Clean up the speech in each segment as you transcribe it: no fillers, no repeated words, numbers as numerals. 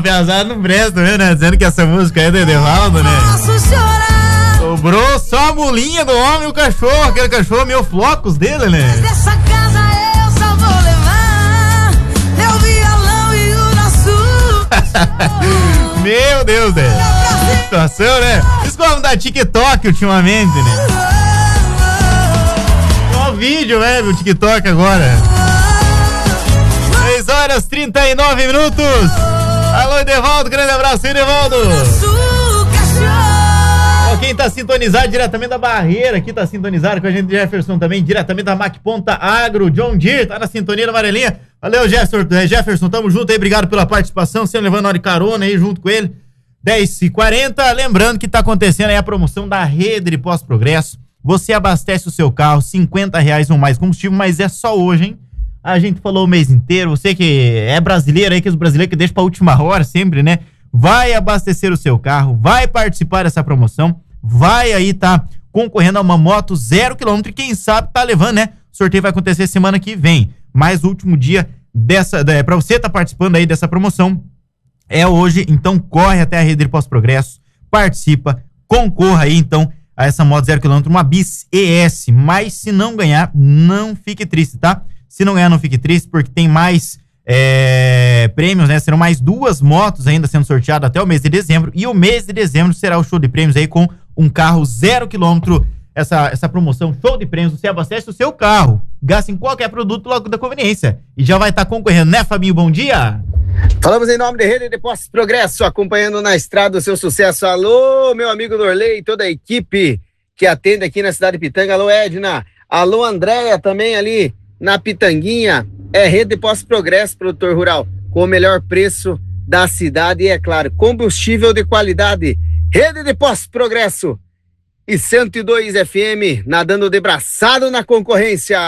piazada não presta, né? Dizendo que essa música é do Edevaldo, né? Sobrou só a mulinha do homem e o cachorro, aquele cachorro meio flocos dele, né? Mas dessa casa eu só vou levar meu violão e o nosso. Meu Deus, né? Que situação, né? Vocês gostam da TikTok ultimamente, né? Ó o vídeo, velho, o TikTok agora. 6h39. Alô, Edevaldo, grande abraço aí, Edevaldo. Quem tá sintonizado diretamente da Barreira, aqui tá sintonizado com a gente, Jefferson também, diretamente da Mac Ponta Agro, John Deere, tá na sintonia da Amarelinha. Valeu, Jefferson, tamo junto aí, obrigado pela participação, sempre levando hora de carona aí junto com ele. 10h40, lembrando que tá acontecendo aí a promoção da Rede de Pós-Progresso. Você abastece o seu carro, R$50 ou mais combustível, mas é só hoje, hein? A gente falou o mês inteiro, você que é brasileiro aí, que os brasileiros que deixam pra última hora sempre, né? Vai abastecer o seu carro, vai participar dessa promoção, vai aí tá concorrendo a uma moto 0 km e quem sabe tá levando, né? O sorteio vai acontecer semana que vem, mas o último dia pra você tá participando aí dessa promoção é hoje, então corre até a Rede de Pós-Progresso, participa, concorra aí então a essa moto 0 km, uma Bis ES, mas se não ganhar, não fique triste, tá? Se não ganhar, não fique triste, porque tem mais prêmios, né? Serão mais 2 motos ainda sendo sorteadas até o mês de dezembro. E o mês de dezembro será o show de prêmios aí com um carro 0 km. Essa promoção, show de prêmios, você abastece o seu carro, gasta em qualquer produto logo da conveniência. E já vai estar concorrendo, né, Fabinho? Bom dia! Falamos em nome de Rede de Pós-Progresso, acompanhando na estrada o seu sucesso. Alô, meu amigo Norley e toda a equipe que atende aqui na cidade de Pitanga. Alô, Edna. Alô, Andréia, também ali na Pitanguinha. É Rede de Pós-Progresso, produtor rural, com o melhor preço da cidade e, é claro, combustível de qualidade. Rede de Pós-Progresso e 102 FM, nadando de braçado na concorrência.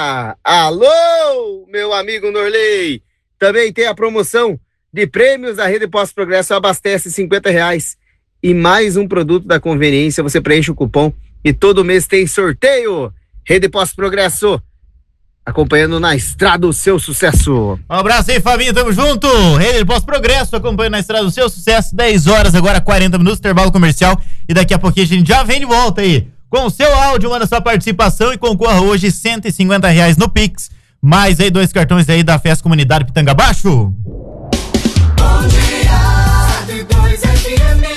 Alô, meu amigo Norley. Também tem a promoção de prêmios da Rede Pós-Progresso, abastece R$50 e mais um produto da conveniência, você preenche o cupom e todo mês tem sorteio. Rede Pós-Progresso, acompanhando na estrada o seu sucesso. Um abraço aí, Fabinho, tamo junto. Rede Pós-Progresso, acompanhando na estrada o seu sucesso. 10 horas agora, 40 minutos, intervalo comercial. E daqui a pouquinho a gente já vem de volta aí. Com o seu áudio, manda sua participação e concorra hoje R$150 no Pix. Mais aí 2 cartões aí da Festa Comunidade Pitanga Baixo. Bom dia, 102 FM.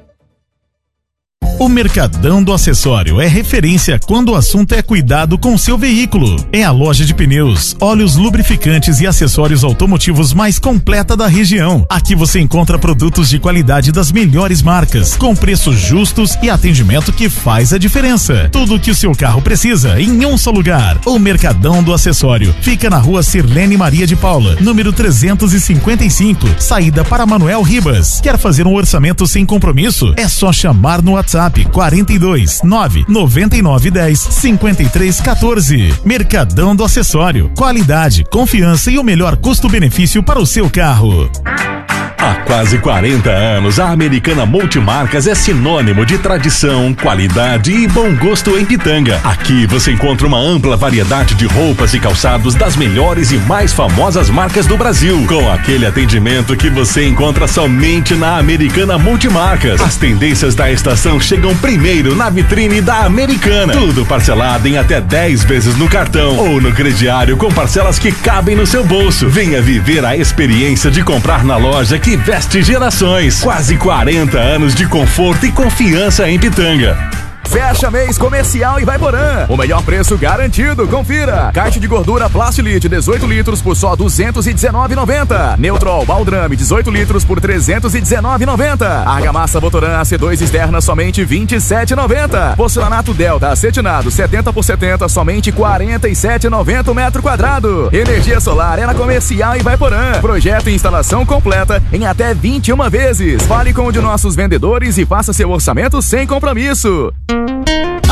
O Mercadão do Acessório é referência quando o assunto é cuidado com seu veículo. É a loja de pneus, óleos, lubrificantes e acessórios automotivos mais completa da região. Aqui você encontra produtos de qualidade das melhores marcas, com preços justos e atendimento que faz a diferença. Tudo o que o seu carro precisa em um só lugar. O Mercadão do Acessório fica na rua Sirlene Maria de Paula, número 355, saída para Manuel Ribas. Quer fazer um orçamento sem compromisso? É só chamar no WhatsApp 42 999 10 53 14. Mercadão do Acessório, qualidade, confiança e o melhor custo-benefício para o seu carro. Há quase 40 anos, a Americana Multimarcas é sinônimo de tradição, qualidade e bom gosto em Pitanga. Aqui você encontra uma ampla variedade de roupas e calçados das melhores e mais famosas marcas do Brasil, com aquele atendimento que você encontra somente na Americana Multimarcas. As tendências da estação chegam primeiro na vitrine da Americana. Tudo parcelado em até 10 vezes no cartão ou no crediário com parcelas que cabem no seu bolso. Venha viver a experiência de comprar na loja que veste gerações. Quase 40 anos de conforto e confiança em Pitanga. Fecha mês comercial e Ivaiporã. O melhor preço garantido, confira. Caixa de gordura Plastilite 18 litros por só R$219,90. Neutrol Baldrame 18 litros por R$319,90. Argamassa Votoran AC2 externa somente R$27,90. Porcelanato Delta acetinado 70 por 70 somente R$47,90 o metro quadrado. Energia solar é na comercial Ivaiporã. Projeto e instalação completa em até 21 vezes. Fale com um de nossos vendedores e faça seu orçamento sem compromisso.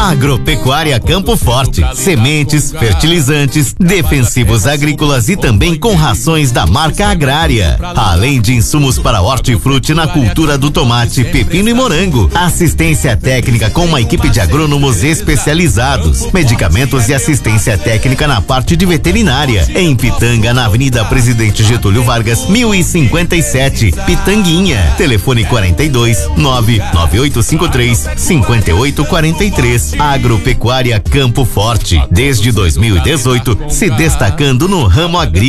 Agropecuária Campo Forte, sementes, fertilizantes, defensivos agrícolas e também com rações da marca Agrária. Além de insumos para hortifruti na cultura do tomate, pepino e morango. Assistência técnica com uma equipe de agrônomos especializados. Medicamentos e assistência técnica na parte de veterinária. Em Pitanga, na Avenida Presidente Getúlio Vargas, 1057, Pitanguinha. Telefone 42 99853 5843. Agropecuária Campo Forte, desde 2018, se destacando no ramo agrícola.